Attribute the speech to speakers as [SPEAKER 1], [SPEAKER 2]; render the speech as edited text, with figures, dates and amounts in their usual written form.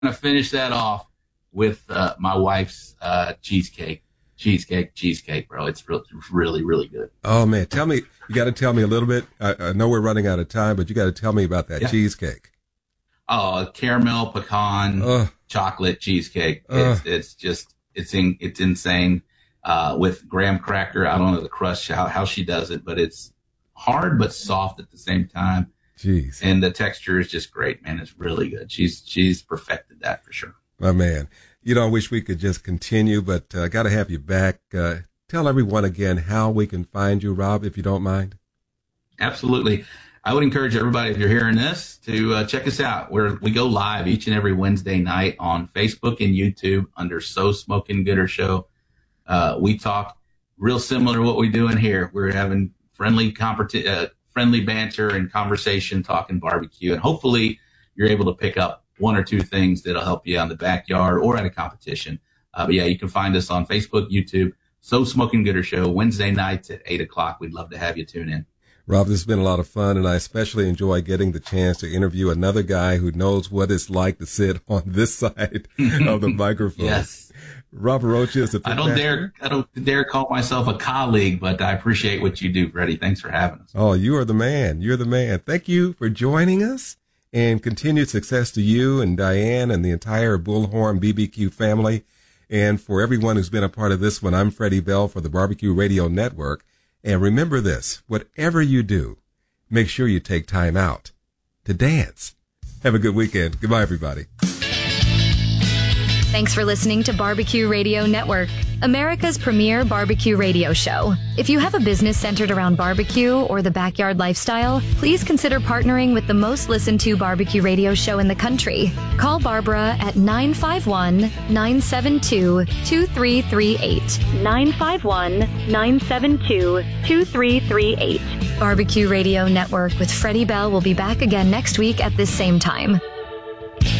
[SPEAKER 1] to finish that off with my wife's cheesecake, bro. It's really, really good.
[SPEAKER 2] Oh, man. You got to tell me a little bit. I know we're running out of time, but you got to tell me about that cheesecake.
[SPEAKER 1] Oh, caramel pecan chocolate cheesecake. It's insane. With graham cracker. I don't know the crust, how she does it, but it's hard but soft at the same time.
[SPEAKER 2] Jeez.
[SPEAKER 1] And the texture is just great, man. It's really good. She's perfected that for sure.
[SPEAKER 2] My man. I wish we could just continue, but got to have you back. Tell everyone again how we can find you, Rob, if you don't mind.
[SPEAKER 1] Absolutely. I would encourage everybody, if you're hearing this, to check us out. We go live each and every Wednesday night on Facebook and YouTube under So Smokin' Gooder Show. We talk real similar to what we do in here. We're having friendly banter and conversation, talking barbecue, and hopefully you're able to pick up one or two things that'll help you out in the backyard or at a competition. But yeah, you can find us on Facebook, YouTube, So Smokin' Gooder Show, Wednesday nights at 8:00. We'd love to have you tune in.
[SPEAKER 2] Rob, this has been a lot of fun, and I especially enjoy getting the chance to interview another guy who knows what it's like to sit on this side of the microphone.
[SPEAKER 1] Yes.
[SPEAKER 2] Rob Rocha is
[SPEAKER 1] I don't dare call myself a colleague, but I appreciate what you do, Freddie. Thanks for having us.
[SPEAKER 2] Oh, you are the man. You're the man. Thank you for joining us, and continued success to you and Diane and the entire Bullhorn BBQ family. And for everyone who's been a part of this one, I'm Freddie Bell for the Barbecue Radio Network. And remember this, whatever you do, make sure you take time out to dance. Have a good weekend. Goodbye, everybody.
[SPEAKER 3] Thanks for listening to Barbecue Radio Network, America's premier barbecue radio show. If you have a business centered around barbecue or the backyard lifestyle, please consider partnering with the most listened to barbecue radio show in the country. Call Barbara at 951-972-2338. 951-972-2338. Barbecue Radio Network with Freddie Bell will be back again next week at this same time.